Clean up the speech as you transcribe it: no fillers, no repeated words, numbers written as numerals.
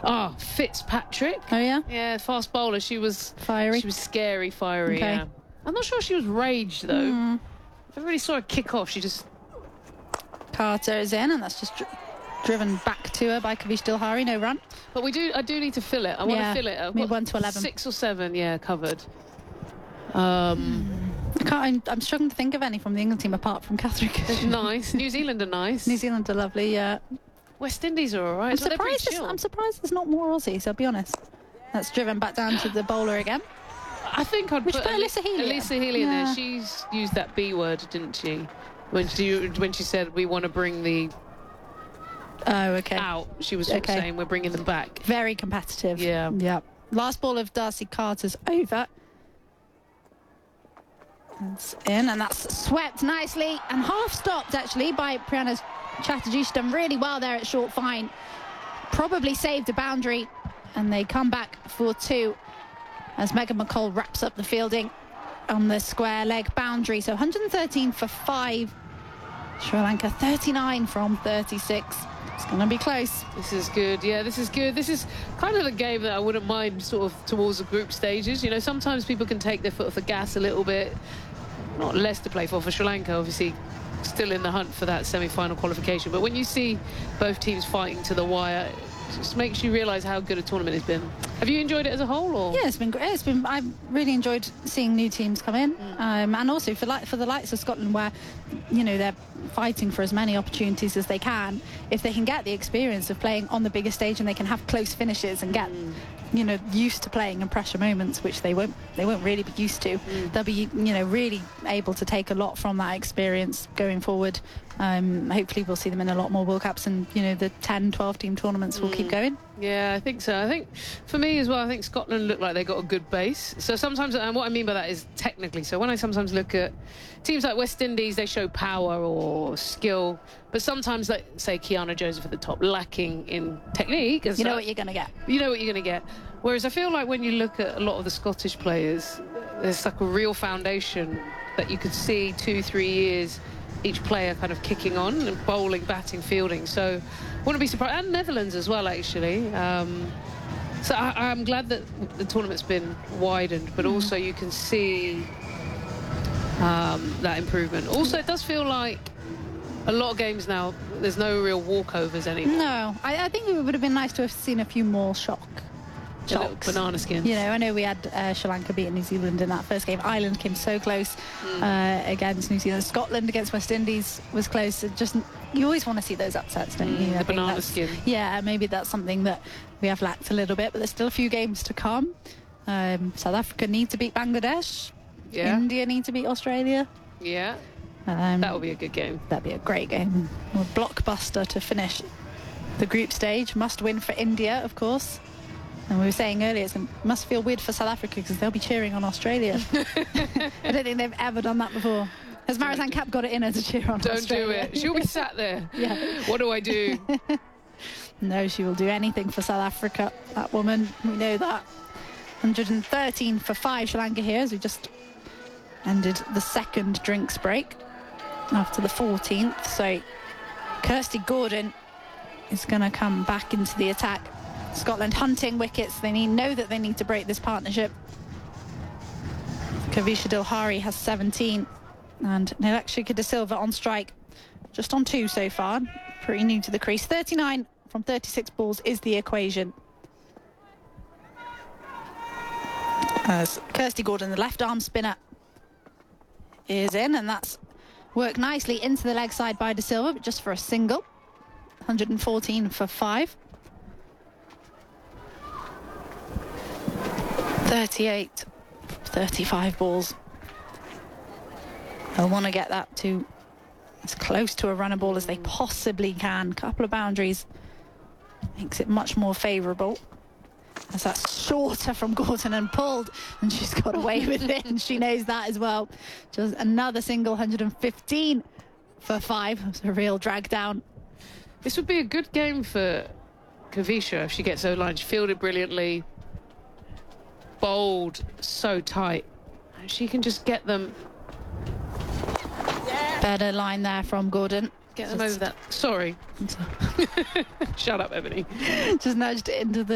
Oh, Fitzpatrick. Oh, yeah? Yeah, fast bowler. She was Fiery. She was scary, fiery. Okay. Yeah. I'm not sure she was raged though. I never really saw her kick off. She just. Carter is in, and that's just driven back to her by Kavish Dilhari. No run. But I do need to fill it. I want to fill it. I've got 1 to 11. 6 or 7, yeah, covered. I'm struggling to think of any from the England team apart from Catherine Cushion. Nice. New Zealand are nice. New Zealand are lovely, yeah. West Indies are all right. I'm surprised there's not more Aussies, I'll be honest. That's driven back down to the bowler again. I think I'd put Alyssa Healy. Alyssa Healy in there. She's used that B word, didn't she? When she said we want to bring the out, she was sort of saying we're bringing them back. Very competitive. Yeah. Yeah. Last ball of Darcy Carter's over. It's in, and that's swept nicely and half stopped actually by Priyana Chatterjee. She's done really well there at short fine. Probably saved a boundary, and they come back for 2 as Megan McCall wraps up the fielding on the square leg boundary. So 113 for 5. Sri Lanka 39 from 36. It's going to be close. This is good. Yeah, this is good. This is kind of a game that I wouldn't mind sort of towards the group stages. You know, sometimes people can take their foot off the gas a little bit. Not less to play for Sri Lanka, obviously still in the hunt for that semi-final qualification. But when you see both teams fighting to the wire, it just makes you realise how good a tournament it's been. Have you enjoyed it as a whole? Or? Yeah, it's been great. I've really enjoyed seeing new teams come in, and also for the likes of Scotland, where you know they're fighting for as many opportunities as they can. If they can get the experience of playing on the bigger stage and they can have close finishes and get you know used to playing in pressure moments, which they won't really be used to, they'll be really able to take a lot from that experience going forward. Hopefully we'll see them in a lot more World Cups, and you know the 10-12 team tournaments will keep going. Yeah, I think so. I think for me as well, I think Scotland look like they got a good base. So sometimes, and what I mean by that is technically. So when I sometimes look at teams like West Indies, they show power or skill, but sometimes, like say Kiana Joseph at the top, lacking in technique. You know what you're going to get. You know what you're going to get. Whereas I feel like when you look at a lot of the Scottish players, there's like a real foundation that you could see 2-3 years each player kind of kicking on and bowling, batting, fielding. So wouldn't be surprised. And Netherlands as well, actually. So I'm glad that the tournament's been widened, but also you can see that improvement. Also, it does feel like a lot of games now, there's no real walkovers anymore. No, I think it would have been nice to have seen a few more shocks. Banana skins. You know, I know we had Sri Lanka beating New Zealand in that first game. Ireland came so close against New Zealand. Scotland against West Indies was close. You always want to see those upsets, don't you? The banana skin. Yeah, maybe that's something that we have lacked a little bit, but there's still a few games to come. South Africa need to beat Bangladesh. Yeah. India need to beat Australia. Yeah. That will be a good game. That'd be a great game. A blockbuster to finish the group stage. Must win for India, of course. And we were saying earlier, it must feel weird for South Africa because they'll be cheering on Australia. I don't think they've ever done that before. Has Marizanne Kapp got it in her to cheer on Australia? Don't do it. She'll be sat there. Yeah. What do I do? No, she will do anything for South Africa, that woman. We know that. 113 for 5 Sri Lanka here as we just ended the second drinks break after the 14th. So Kirsty Gordon is going to come back into the attack. Scotland hunting wickets. They know that they need to break this partnership. Kavisha Dilhari has 17 and Nilakshika De Silva on strike, just on 2 so far. Pretty new to the crease. 39 from 36 balls is the equation. As Kirsty Gordon, the left arm spinner, is in, and that's worked nicely into the leg side by De Silva, but just for a single. 114 for 5. 38, 35 balls. They'll want to get that to as close to a runner ball as they possibly can. Couple of boundaries makes it much more favourable. As that's shorter from Gordon and pulled, and she's got away with it, and she knows that as well. Just another single, 115 for 5. It's a real drag down. This would be a good game for Kavisha if she gets over line. She fielded brilliantly. Bowled so tight. She can just get them. Better line there from Gordon. Get them over that. Sorry. Shut up, Ebony. Just nudged it into the